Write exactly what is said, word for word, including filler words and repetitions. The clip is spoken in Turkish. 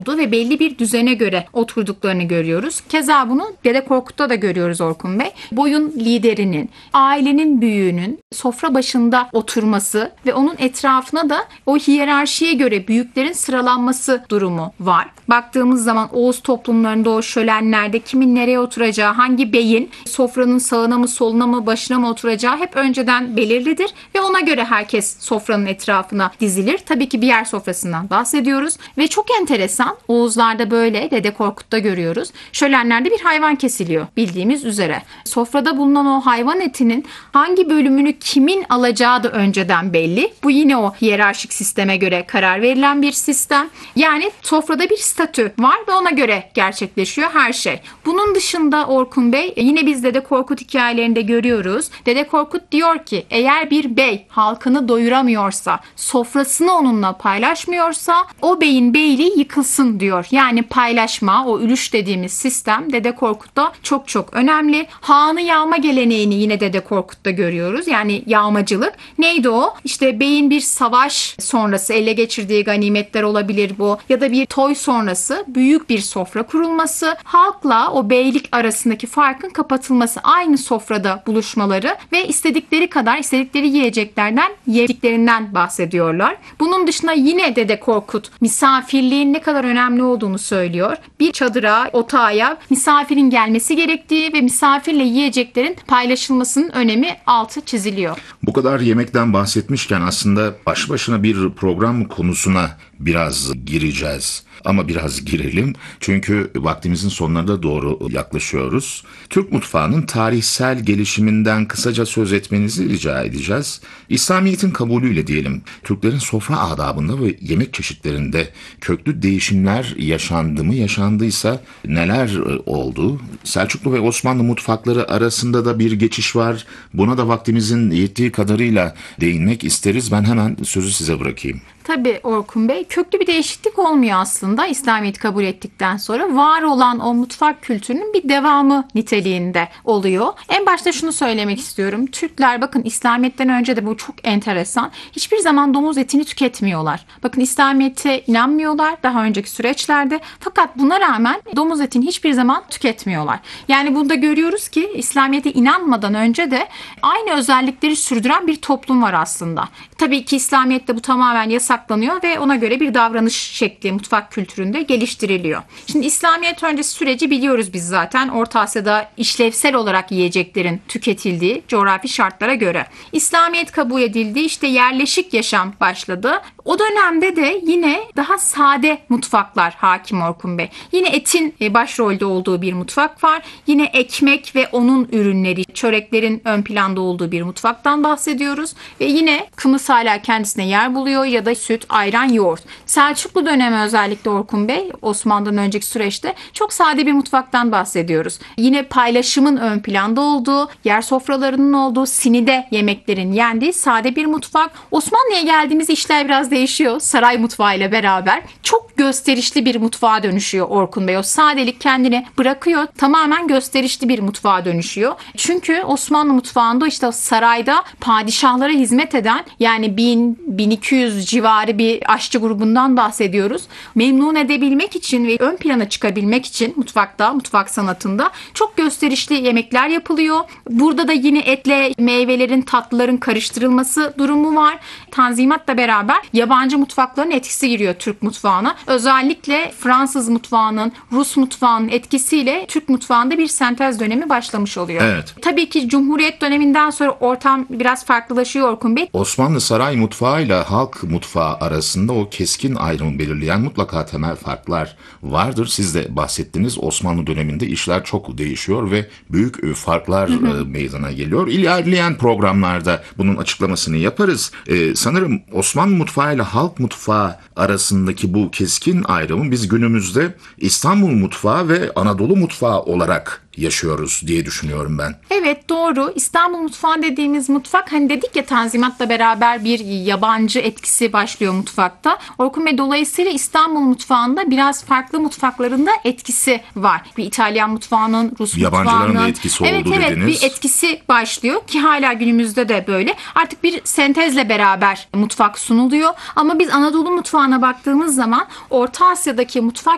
ve belli bir düzene göre oturduklarını görüyoruz. Keza bunu Dede Korkut'ta da görüyoruz Orkun Bey. Boyun liderinin, ailenin büyüğünün sofra başında oturması ve onun etrafına da o hiyerarşiye göre büyüklerin sıralanması durumu var. Baktığımız zaman Oğuz toplumlarında o şölenlerde kimin nereye oturacağı, hangi beyin sofranın sağına mı soluna mı başına mı oturacağı hep önceden belirlidir ve ona göre herkes sofranın etrafına dizilir. Tabii ki bir yer sofrasından bahsediyoruz ve çok enteresan, Oğuzlarda böyle, Dede Korkut'ta görüyoruz. Şölenlerde bir hayvan kesiliyor bildiğimiz üzere. Sofrada bulunan o hayvan etinin hangi bölümünü kimin alacağı da önceden belli. Bu yine o hiyerarşik sisteme göre karar verilen bir sistem. Yani sofrada bir statü var ve ona göre gerçekleşiyor her şey. Bunun dışında Orkun Bey, yine biz Dede Korkut hikayelerinde görüyoruz. Dede Korkut diyor ki eğer bir bey halkını doyuramıyorsa, sofrasını onunla paylaşmıyorsa o beyin beyliği yıkılsın diyor. Yani paylaşma, o ülüş dediğimiz sistem Dede Korkut'ta çok çok önemli. Hanı yağma geleneğini yine Dede Korkut'ta görüyoruz. Yani yağmacılık. Neydi o? İşte beyin bir savaş sonrası ele geçirdiği ganimetler olabilir bu. Ya da bir toy sonrası büyük bir sofra kurulması, halkla o beylik arasındaki farkın kapatılması, aynı sofrada buluşmaları ve istedikleri kadar istedikleri yiyeceklerden yediklerinden bahsediyorlar. Bunun dışında yine Dede Korkut misafirliğin ne kadar önemli olduğunu söylüyor. Bir çadıra, otağa misafirin gelmesi gerektiği ve misafirle yiyeceklerin paylaşılmasının önemi altı çiziliyor. Bu kadar yemekten bahsetmişken aslında baş başına bir program konusuna biraz gireceğiz. Ama biraz girelim çünkü vaktimizin sonlarına doğru yaklaşıyoruz. Türk mutfağının tarihsel gelişiminden kısaca söz etmenizi rica edeceğiz. İslamiyet'in kabulüyle diyelim, Türklerin sofra adabında ve yemek çeşitlerinde köklü değişimler yaşandı mı, yaşandıysa neler oldu? Selçuklu ve Osmanlı mutfakları arasında da bir geçiş var. Buna da vaktimizin yettiği kadarıyla değinmek isteriz. Ben hemen sözü size bırakayım. Tabii Orkun Bey, köklü bir değişiklik olmuyor aslında İslamiyet kabul ettikten sonra. Var olan o mutfak kültürünün bir devamı niteliğinde oluyor. En başta şunu söylemek istiyorum. Türkler, bakın İslamiyet'ten önce de bu çok enteresan, hiçbir zaman domuz etini tüketmiyorlar. Bakın İslamiyet'e inanmıyorlar daha önceki süreçlerde. Fakat buna rağmen domuz etini hiçbir zaman tüketmiyorlar. Yani bunda görüyoruz ki İslamiyet'e inanmadan önce de aynı özellikleri sürdüren bir toplum var aslında. Tabii ki İslamiyet'te bu tamamen yasaklanıyor ve ona göre bir davranış şekli mutfak kültüründe geliştiriliyor. Şimdi İslamiyet öncesi süreci biliyoruz biz zaten. Orta Asya'da işlevsel olarak yiyeceklerin tüketildiği coğrafi şartlara göre. İslamiyet kabul edildi, işte yerleşik yaşam başladı. O dönemde de yine daha sade mutfaklar hakim Orkun Bey. Yine etin başrolde olduğu bir mutfak var. Yine ekmek ve onun ürünleri, çöreklerin ön planda olduğu bir mutfaktan bahsediyoruz. Ve yine kımız hala kendisine yer buluyor ya da süt, ayran, yoğurt. Selçuklu dönemi özellikle Orkun Bey, Osmanlı'dan önceki süreçte çok sade bir mutfaktan bahsediyoruz. Yine paylaşımın ön planda olduğu, yer sofralarının olduğu, sinide yemeklerin yendiği sade bir mutfak. Osmanlı'ya geldiğimiz işler biraz değişiyor. Saray mutfağı ile beraber çok gösterişli bir mutfağa dönüşüyor Orkun Bey. O sadelik kendini bırakıyor. Tamamen gösterişli bir mutfağa dönüşüyor. Çünkü Osmanlı mutfağında işte o sarayda padişahlara hizmet eden, yani bin bin iki yüz civarı bir aşçı grubundan bahsediyoruz. Memnun edebilmek için ve ön plana çıkabilmek için mutfakta, mutfak sanatında çok gösterişli yemekler yapılıyor. Burada da yine etle meyvelerin, tatlıların karıştırılması durumu var. Tanzimatla beraber yabancı mutfakların etkisi giriyor Türk mutfağına. Özellikle Fransız mutfağının, Rus mutfağının etkisiyle Türk mutfağında bir sentez dönemi başlamış oluyor. Evet. Tabii ki Cumhuriyet döneminden sonra ortam biraz farklılaşıyor Orkun Bey. Osmanlı saray mutfağıyla halk mutfağı arasında o keskin ayrımı belirleyen mutlaka temel farklar vardır. Siz de bahsettiniz, Osmanlı döneminde işler çok değişiyor ve büyük farklar hı hı. meydana geliyor. İlerleyen programlarda bunun açıklamasını yaparız. Ee, sanırım Osmanlı mutfağı ile halk mutfağı arasındaki bu keskin ayrımı biz günümüzde İstanbul mutfağı ve Anadolu mutfağı olarak yaşıyoruz diye düşünüyorum ben. Evet, doğru. İstanbul mutfağı dediğimiz mutfak, hani dedik ya, Tanzimat'la beraber bir yabancı etkisi başlıyor mutfakta. Orkun Bey, dolayısıyla İstanbul mutfağında biraz farklı mutfaklarında etkisi var. Bir İtalyan mutfağının, Rus Yabancıların mutfağının. da etkisi evet, oldu evet, dediniz. bir etkisi başlıyor ki hala günümüzde de böyle. Artık bir sentezle beraber mutfak sunuluyor. Ama biz Anadolu mutfağına baktığımız zaman Orta Asya'daki mutfak